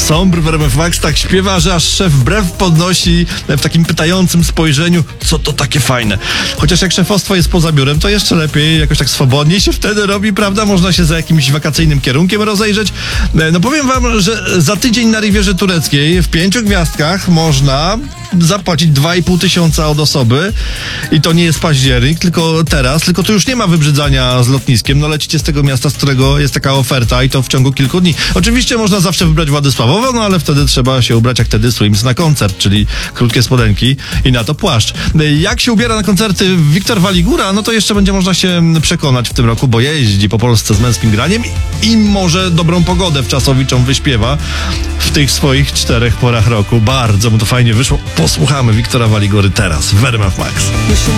Sombre w RMF Max tak śpiewa, że aż szef brew podnosi w takim pytającym spojrzeniu, co to takie fajne. Chociaż jak szefostwo jest poza biurem, to jeszcze lepiej, jakoś tak swobodniej się wtedy robi, prawda? Można się za jakimś wakacyjnym kierunkiem rozejrzeć. No powiem wam, że za tydzień na Rivierze Tureckiej w 5 gwiazdkach można zapłacić 2,5 tysiąca od osoby i to nie jest październik, tylko teraz, tylko tu już nie ma wybrzydzania z lotniskiem, no lecicie z tego miasta, z którego jest taka oferta i to w ciągu kilku dni. Oczywiście można zawsze wybrać Władysławowo, no ale wtedy trzeba się ubrać jak Teddy Swims na koncert, czyli krótkie spodenki i na to płaszcz. Jak się ubiera na koncerty Wiktor Waligura, no to jeszcze będzie można się przekonać w tym roku, bo jeździ po Polsce z męskim graniem i może dobrą pogodę wczasowiczą wyśpiewa w tych swoich 4 porach roku. Bardzo mu to fajnie wyszło. Posłuchamy Wiktora Waligury teraz w RMF Max.